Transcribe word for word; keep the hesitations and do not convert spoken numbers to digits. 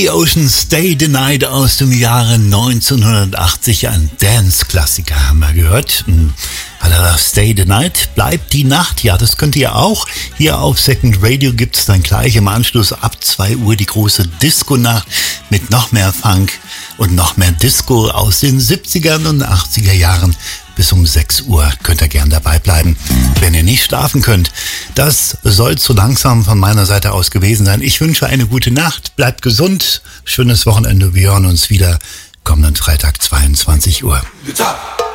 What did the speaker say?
Billy Ocean, Stay the Night aus dem Jahre neunzehnhundertachtzig, ein Dance-Klassiker haben wir gehört. Stay the Night, bleibt die Nacht. Ja, das könnt ihr auch. Hier auf Second Radio gibt es dann gleich im Anschluss ab zwei Uhr die große Disco-Nacht mit noch mehr Funk und noch mehr Disco aus den siebzigern und achtziger Jahren. Bis um sechs Uhr könnt ihr gern dabei bleiben, wenn ihr nicht schlafen könnt. Das soll so langsam von meiner Seite aus gewesen sein. Ich wünsche eine gute Nacht, bleibt gesund, schönes Wochenende. Wir hören uns wieder kommenden Freitag zweiundzwanzig Uhr.